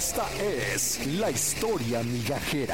Esta es la historia migajera.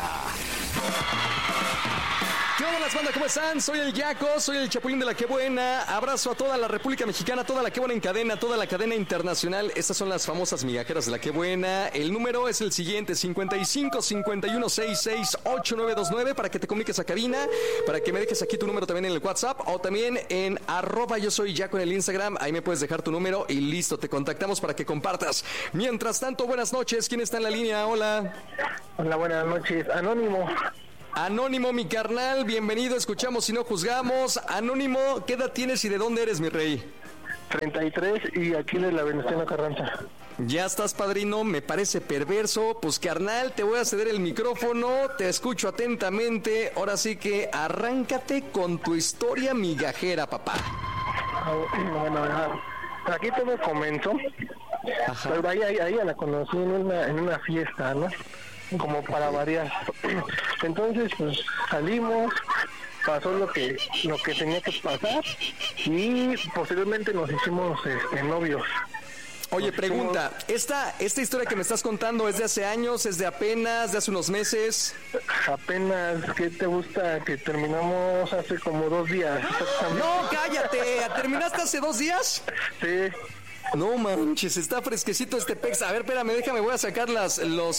¿Qué onda, las bandas? ¿Cómo están? Soy el Yaco, soy el Chapulín de la Que Buena. Abrazo a toda la República Mexicana, toda la Que Buena en cadena, toda la cadena internacional. Estas son las famosas migajeras de la Que Buena. El número es el siguiente: 55 51 66 8929, para que te comuniques a cabina, para que me dejes aquí tu número también en el WhatsApp o también en @yo soy Yaco en el Instagram. Ahí me puedes dejar tu número y listo, te contactamos para que compartas. Mientras tanto, buenas noches. ¿Quién está en la línea? Hola. Hola, buenas noches. Anónimo. Anónimo, mi carnal, bienvenido, escuchamos y no juzgamos. Anónimo, ¿qué edad tienes y de dónde eres, mi rey? 33 y aquí de la Venustiano Carranza. Ya estás, padrino, me parece perverso. Pues, carnal, te voy a ceder el micrófono, te escucho atentamente. Ahora sí que arráncate con tu historia migajera, papá. Bueno, aquí te me comento. Ajá. Pero ahí la conocí en una fiesta, ¿no? Como para variar. Entonces, pues salimos, pasó lo que tenía que pasar y posteriormente nos hicimos novios. Oye, pregunta, ¿esta historia que me estás contando es de hace años, es de apenas, de hace unos meses? Apenas, ¿qué te gusta? Que terminamos hace como 2 días. No, cállate, ¿terminaste hace 2 días? Sí. No manches, está fresquecito este pex. A ver, espérame, déjame, voy a sacar el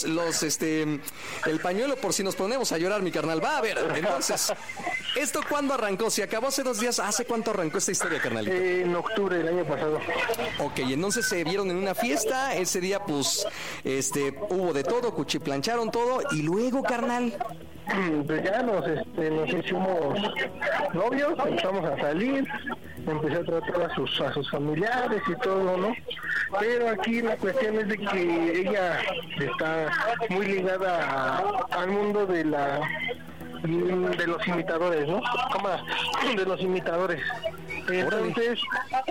pañuelo por si nos ponemos a llorar, mi carnal. Va, a ver, entonces, ¿esto cuándo arrancó? Si acabó hace 2 días, ¿hace cuánto arrancó esta historia, carnalito? En octubre del año pasado. Ok, entonces se vieron en una fiesta, ese día, pues, hubo de todo, cuchiplancharon todo, y luego, carnal. Pues ya nos hicimos novios, empezamos a salir, empecé a tratar a sus familiares y todo, ¿no? Pero aquí la cuestión es de que ella está muy ligada al mundo de los imitadores, ¿no? De los imitadores. Entonces,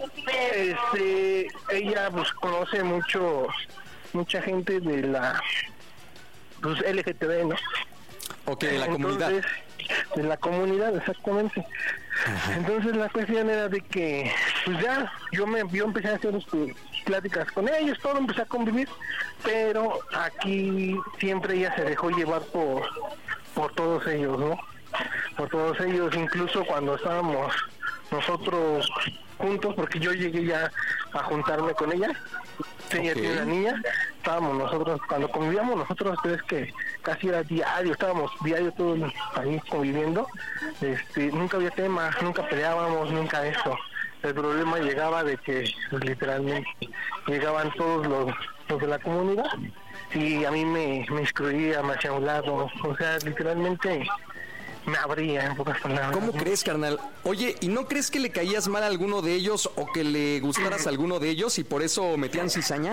ella pues conoce mucha gente de la LGTB, ¿no? Ok, de la comunidad. De la comunidad, exactamente. Ajá. Entonces la cuestión era de que, pues ya, yo empecé a hacer pláticas con ellos, todo, empecé a convivir, pero aquí siempre ella se dejó llevar por todos ellos, ¿no? Por todos ellos, incluso cuando estábamos nosotros juntos, porque yo llegué ya a juntarme con ella. Ella tiene una niña, estábamos nosotros, cuando convivíamos nosotros, es que casi era diario, estábamos diario todos ahí conviviendo, nunca había tema, nunca peleábamos, nunca esto. El problema llegaba de que pues, literalmente llegaban todos los de la comunidad y a mí me excluía, me hacía a un lado, o sea, literalmente me abría, en pocas palabras. ¿Cómo crees, carnal? Oye, ¿y no crees que le caías mal a alguno de ellos o que le gustaras a alguno de ellos y por eso metían cizaña?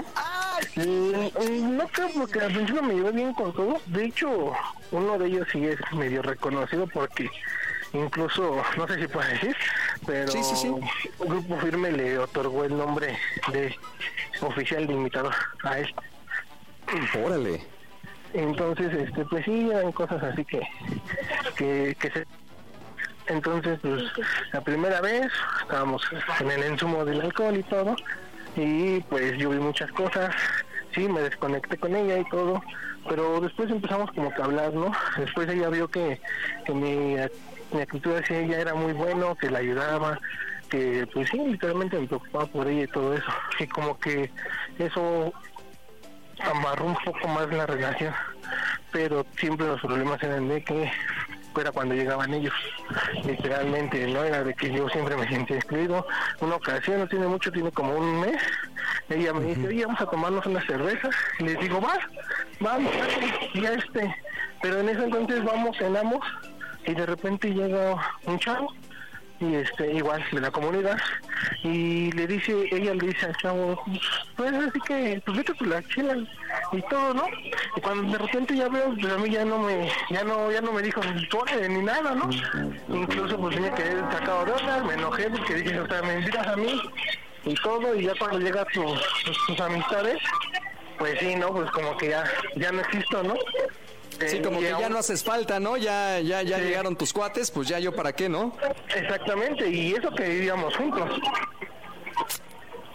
No creo, porque al principio me llevé bien con todo. De hecho, uno de ellos sí es medio reconocido porque incluso, no sé si puedo decir, pero sí. Grupo Firme le otorgó el nombre de oficial de imitador a él. Órale. Entonces, pues sí, eran cosas así que se... Entonces, pues, la primera vez estábamos en el insumo del alcohol y todo, y pues yo vi muchas cosas, sí, me desconecté con ella y todo, pero después empezamos como que a hablar, ¿no? Después ella vio que mi actitud hacia ella era muy bueno, que la ayudaba, que pues sí, literalmente me preocupaba por ella y todo eso, y como que eso amarró un poco más la relación, pero siempre los problemas eran de que era cuando llegaban ellos, literalmente, no era de que yo siempre me sentía excluido. Una ocasión, no tiene mucho, tiene como un mes, ella me dice, oye, vamos a tomarnos unas cervezas, y les digo, vamos, ya pero en ese entonces cenamos, y de repente llega un chavo, y igual de la comunidad, y ella le dice al chavo, pues así que pues vete por la chela y todo, ¿no? Y cuando de repente ya veo, pues a mí ya no me dijo ni tole ni nada, ¿no? Incluso pues tenía que haber sacado de onda, me enojé porque dije, o sea, me invitas a mí y todo, y ya cuando llega tus amistades, pues sí, ¿no? Pues como que ya no existo, ¿no? Sí, como que ya no haces falta, ¿no? Ya sí. Llegaron tus cuates, pues ya yo para qué, ¿no? Exactamente, y eso que vivíamos juntos.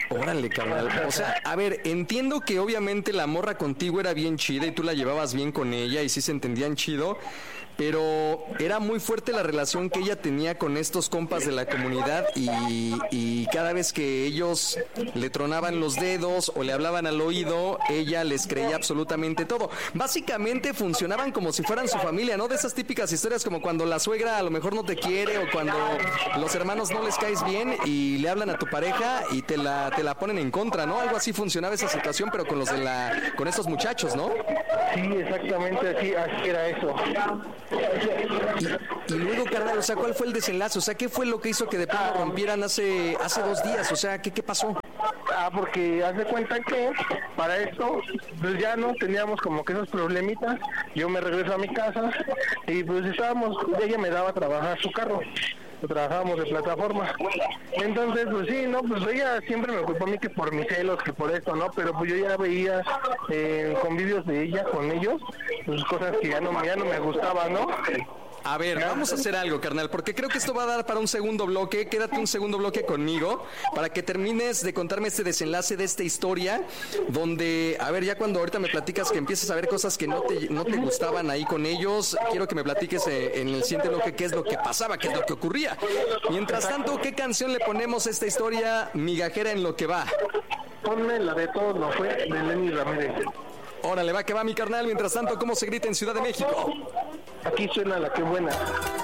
Órale, carnal. O sea, a ver, entiendo que obviamente la morra contigo era bien chida y tú la llevabas bien con ella y sí se entendían chido, pero era muy fuerte la relación que ella tenía con estos compas de la comunidad y cada vez que ellos le tronaban los dedos o le hablaban al oído, ella les creía absolutamente todo. Básicamente funcionaban como si fueran su familia, ¿no? De esas típicas historias como cuando la suegra a lo mejor no te quiere o cuando los hermanos no les caes bien y le hablan a tu pareja y te la ponen en contra, ¿no? Algo así funcionaba esa situación, pero con con estos muchachos, ¿no? Sí, exactamente, así era eso. Y luego, carnal, o sea, ¿cuál fue el desenlace? O sea, ¿qué fue lo que hizo que de plano rompieran hace 2 días? O sea, ¿qué pasó? Porque haz de cuenta que para esto, pues ya no teníamos como que esos problemitas. Yo me regreso a mi casa y pues ella me daba a trabajar su carro. Trabajábamos de plataforma. Entonces, pues sí, no, pues ella siempre me culpó a mí que por mis celos, que por esto, ¿no? Pero pues yo ya veía convivios de ella con ellos, pues cosas que ya no me gustaban, ¿no? A ver, vamos a hacer algo, carnal, porque creo que esto va a dar para un segundo bloque. Quédate un segundo bloque conmigo para que termines de contarme este desenlace de esta historia, donde, a ver, ya cuando ahorita me platicas que empiezas a ver cosas que no te gustaban ahí con ellos, quiero que me platiques en el siguiente bloque qué es lo que pasaba, qué es lo que ocurría. Mientras tanto, ¿qué canción le ponemos a esta historia migajera en lo que va? Ponme la de Todo no fue, de Lenny Ramírez. Órale, va que va, mi carnal. Mientras tanto, ¿cómo se grita en Ciudad de México? Aquí suena La Qué Buena.